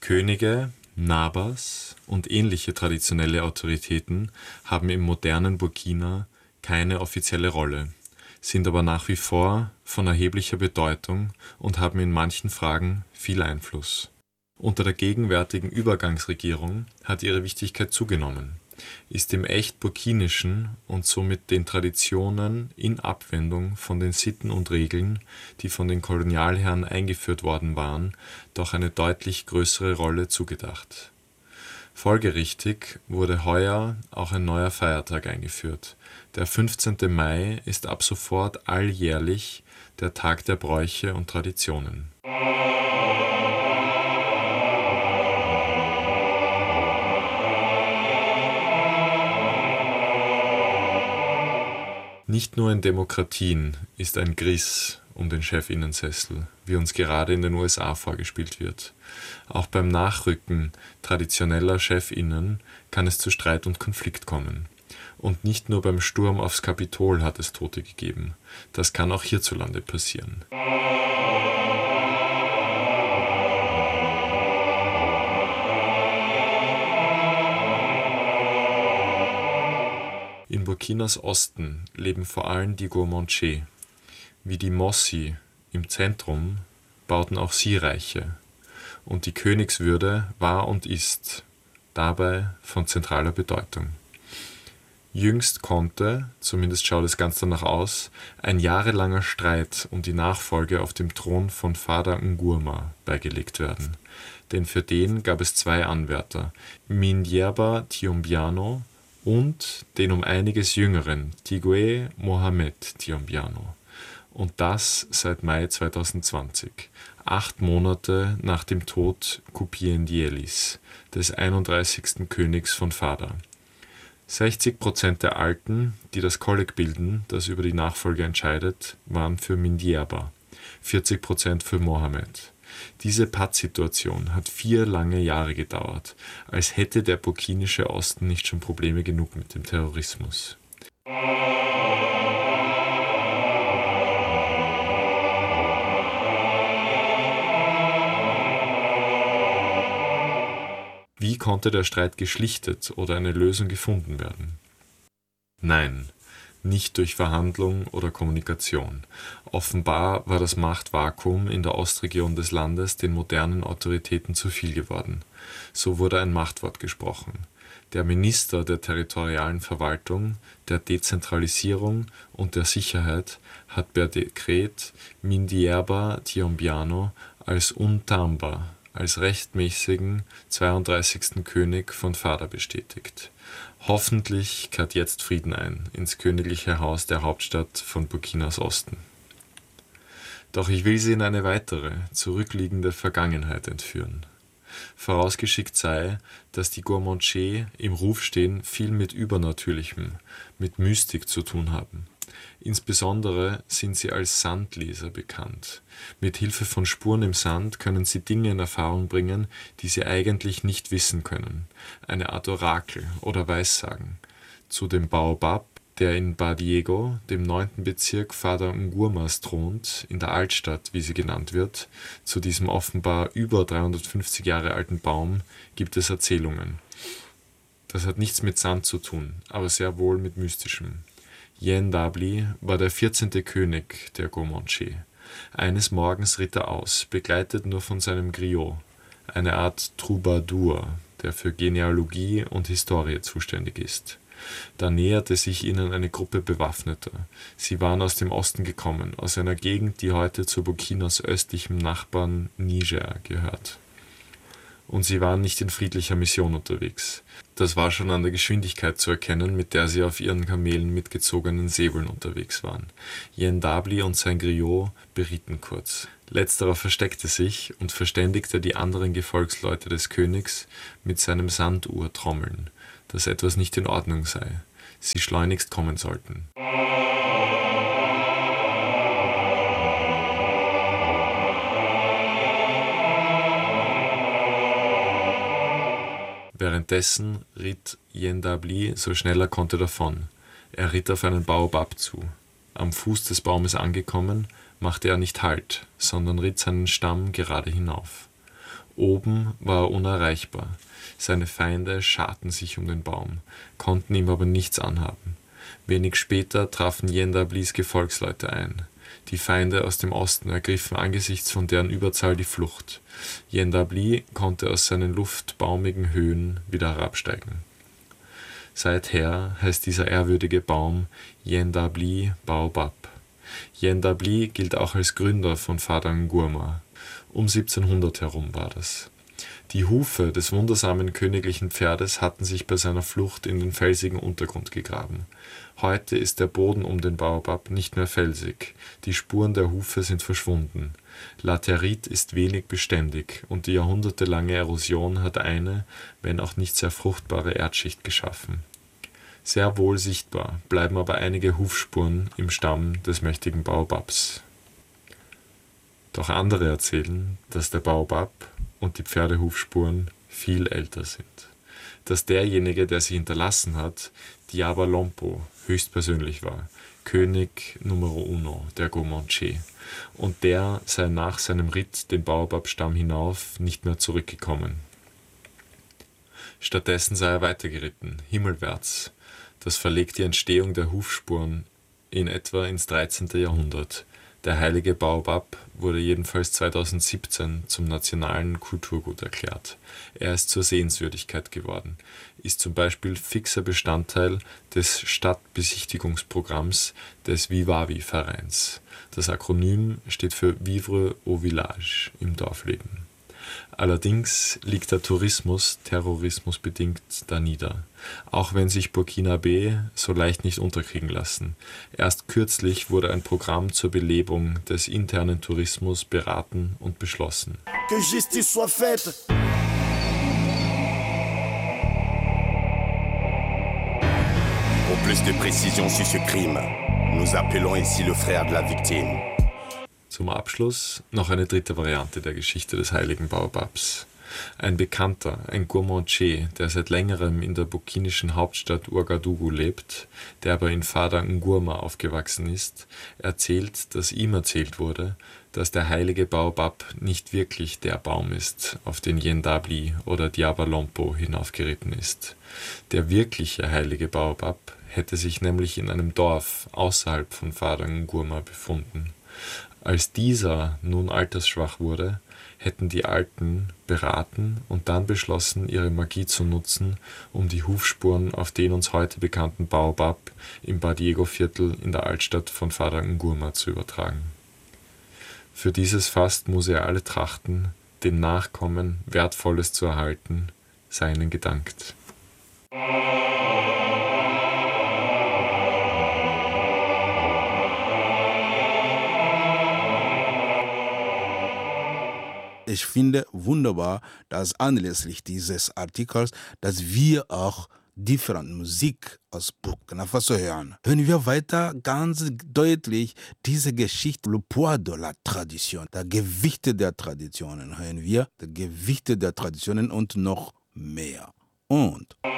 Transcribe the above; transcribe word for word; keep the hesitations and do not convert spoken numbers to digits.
Könige, Nabas und ähnliche traditionelle Autoritäten haben im modernen Burkina keine offizielle Rolle, sind aber nach wie vor von erheblicher Bedeutung und haben in manchen Fragen viel Einfluss. Unter der gegenwärtigen Übergangsregierung hat ihre Wichtigkeit zugenommen, ist dem echt burkinischen und somit den Traditionen in Abwendung von den Sitten und Regeln, die von den Kolonialherren eingeführt worden waren, doch eine deutlich größere Rolle zugedacht. Folgerichtig wurde heuer auch ein neuer Feiertag eingeführt. Der fünfzehnte Mai ist ab sofort alljährlich der Tag der Bräuche und Traditionen. Nicht nur in Demokratien ist ein Griss um den Chefinnensessel, wie uns gerade in den U S A vorgespielt wird. Auch beim Nachrücken traditioneller Chefinnen kann es zu Streit und Konflikt kommen. Und nicht nur beim Sturm aufs Kapitol hat es Tote gegeben. Das kann auch hierzulande passieren. In Burkinas Osten leben vor allem die Guamanche. Wie die Mossi im Zentrum bauten auch sie Reiche. Und die Königswürde war und ist dabei von zentraler Bedeutung. Jüngst konnte, zumindest schaut es ganz danach aus, ein jahrelanger Streit um die Nachfolge auf dem Thron von Fada Ngurma beigelegt werden. Denn für den gab es zwei Anwärter, Mindierba Tiombiano und den um einiges jüngeren Tigwe Mohamed Tiombiano. Und das seit Mai zweitausendzwanzig, acht Monate nach dem Tod Kupiendielis, des einunddreißigsten Königs von Fada. sechzig Prozent der Alten, die das Kolleg bilden, das über die Nachfolge entscheidet, waren für Mindierba, vierzig Prozent für Mohamed. Diese Pattsituation hat vier lange Jahre gedauert, als hätte der burkinische Osten nicht schon Probleme genug mit dem Terrorismus. Wie konnte der Streit geschlichtet oder eine Lösung gefunden werden? Nein, nicht durch Verhandlung oder Kommunikation. Offenbar war das Machtvakuum in der Ostregion des Landes den modernen Autoritäten zu viel geworden. So wurde ein Machtwort gesprochen. Der Minister der territorialen Verwaltung, der Dezentralisierung und der Sicherheit hat per Dekret Mindierba Tiombiano als Untamba, als rechtmäßigen zweiunddreißigsten König von Fada bestätigt. Hoffentlich kehrt jetzt Frieden ein ins königliche Haus der Hauptstadt von Burkinas Osten. Doch ich will Sie in eine weitere, zurückliegende Vergangenheit entführen. Vorausgeschickt sei, dass die Guamanche im Ruf stehen, viel mit Übernatürlichem, mit Mystik zu tun haben. Insbesondere sind sie als Sandleser bekannt. Mit Hilfe von Spuren im Sand können sie Dinge in Erfahrung bringen, die sie eigentlich nicht wissen können. Eine Art Orakel oder Weissagen. Zu dem Baobab, der in Badiego, dem neunten Bezirk Fada Ngurmas thront, in der Altstadt, wie sie genannt wird, zu diesem offenbar über dreihundertfünfzig Jahre alten Baum, gibt es Erzählungen. Das hat nichts mit Sand zu tun, aber sehr wohl mit Mystischem. Yendabli war der vierzehnte König der Guamanche. Eines Morgens ritt er aus, begleitet nur von seinem Griot, eine Art Troubadour, der für Genealogie und Historie zuständig ist. Da näherte sich ihnen eine Gruppe Bewaffneter. Sie waren aus dem Osten gekommen, aus einer Gegend, die heute zu Burkinas östlichem Nachbarn Niger gehört. Und sie waren nicht in friedlicher Mission unterwegs. Das war schon an der Geschwindigkeit zu erkennen, mit der sie auf ihren Kamelen mit gezogenen Säbeln unterwegs waren. Yendabli und sein Griot berieten kurz. Letzterer versteckte sich und verständigte die anderen Gefolgsleute des Königs mit seinem Sanduhrtrommeln, dass etwas nicht in Ordnung sei, sie schleunigst kommen sollten. Währenddessen ritt Yendabli so schnell er konnte davon. Er ritt auf einen Baobab zu. Am Fuß des Baumes angekommen, machte er nicht Halt, sondern ritt seinen Stamm gerade hinauf. Oben war er unerreichbar. Seine Feinde scharten sich um den Baum, konnten ihm aber nichts anhaben. Wenig später trafen Yendablis Gefolgsleute ein. Die Feinde aus dem Osten ergriffen angesichts von deren Überzahl die Flucht. Yendabli konnte aus seinen luftbaumigen Höhen wieder herabsteigen. Seither heißt dieser ehrwürdige Baum Yendabli Baobab. Yendabli gilt auch als Gründer von Padang Gurma. Um siebzehnhundert herum war das. Die Hufe des wundersamen königlichen Pferdes hatten sich bei seiner Flucht in den felsigen Untergrund gegraben. Heute ist der Boden um den Baobab nicht mehr felsig, die Spuren der Hufe sind verschwunden. Laterit ist wenig beständig und die jahrhundertelange Erosion hat eine, wenn auch nicht sehr fruchtbare Erdschicht geschaffen. Sehr wohl sichtbar bleiben aber einige Hufspuren im Stamm des mächtigen Baobabs. Doch andere erzählen, dass der Baobab und die Pferdehufspuren viel älter sind. Dass derjenige, der sie hinterlassen hat, Diaba Lompo höchstpersönlich war, König Numero Uno der Comanche, und der sei nach seinem Ritt den Baobab-Stamm hinauf nicht mehr zurückgekommen. Stattdessen sei er weitergeritten, himmelwärts. Das verlegt die Entstehung der Hufspuren in etwa ins dreizehnte. Jahrhundert. Der heilige Baobab wurde jedenfalls zweitausendsiebzehn zum nationalen Kulturgut erklärt. Er ist zur Sehenswürdigkeit geworden, ist zum Beispiel fixer Bestandteil des Stadtbesichtigungsprogramms des Vivavi-Vereins. Das Akronym steht für Vivre au Village, im Dorfleben. Allerdings liegt der Tourismus, terrorismusbedingt, da nieder, auch wenn sich Burkinabé so leicht nicht unterkriegen lassen. Erst kürzlich wurde ein Programm zur Belebung des internen Tourismus beraten und beschlossen. Que justice soit faite. Pour plus de précision sur ce crime, nous appelons ici le frère de la victime. Zum Abschluss noch eine dritte Variante der Geschichte des heiligen Baobabs. Ein Bekannter, ein Comanche, der seit längerem in der burkinischen Hauptstadt Ouagadougou lebt, der aber in Padang Gurma aufgewachsen ist, erzählt, dass ihm erzählt wurde, dass der heilige Baobab nicht wirklich der Baum ist, auf den Yendabli oder Diaba Lompo hinaufgeritten ist. Der wirkliche heilige Baobab hätte sich nämlich in einem Dorf außerhalb von Padang Gurma befunden. Als dieser nun altersschwach wurde, hätten die Alten beraten und dann beschlossen, ihre Magie zu nutzen, um die Hufspuren auf den uns heute bekannten Baobab im Badiego-Viertel in der Altstadt von Padang Gurma zu übertragen. Für dieses Fast museale Trachten, den Nachkommen Wertvolles zu erhalten, sei ihnen gedankt. Ich finde wunderbar, dass anlässlich dieses Artikels, dass wir auch different Musik aus Burkina Faso hören. Hören wir weiter ganz deutlich diese Geschichte, le poids de la tradition, der Gewichte der Traditionen, hören wir, der Gewichte der Traditionen und noch mehr. Und